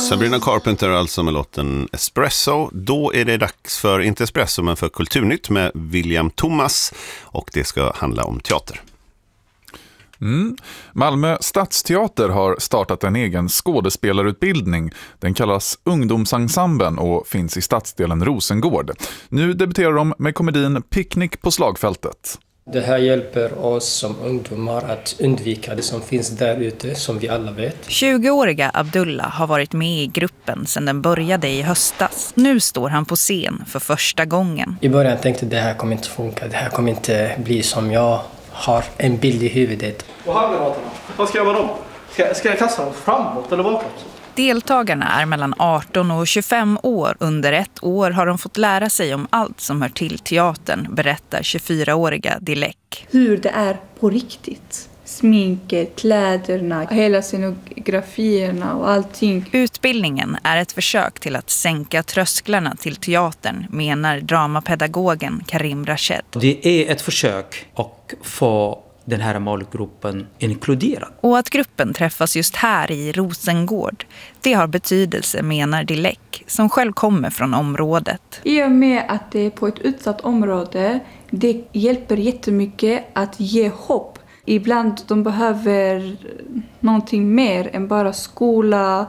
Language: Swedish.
Sabrina Carpenter alltså med låten Espresso. Då är det dags för, inte Espresso men för Kulturnytt med William Thomas, och det ska handla om teater. Malmö Stadsteater har startat en egen skådespelarutbildning. Den kallas Ungdomsensemblen och finns i stadsdelen Rosengård. Nu debuterar de med komedin Picknick på slagfältet. Det här hjälper oss som ungdomar att undvika det som finns där ute, som vi alla vet. 20-åriga Abdullah har varit med i gruppen sedan den började i höstas. Nu står han på scen för första gången. I början tänkte jag det här kommer inte funka, det här kommer inte bli som jag har en bild i huvudet. Och handgranaterna, vad ska jag göra med dem? Ska jag kasta dem framåt eller bakåt? Deltagarna är mellan 18 och 25 år. Under ett år har de fått lära sig om allt som hör till teatern, berättar 24-åriga Dilek. Hur det är på riktigt. Sminket, kläderna, hela scenografierna och allting. Utbildningen är ett försök till att sänka trösklarna till teatern, menar dramapedagogen Karim Rached. Det är ett försök att få den här målgruppen inkluderad. Och att gruppen träffas just här i Rosengård, det har betydelse, menar Dilek, som själv kommer från området. I och med att det är på ett utsatt område, det hjälper jättemycket att ge hopp. Ibland de behöver någonting mer än bara skola.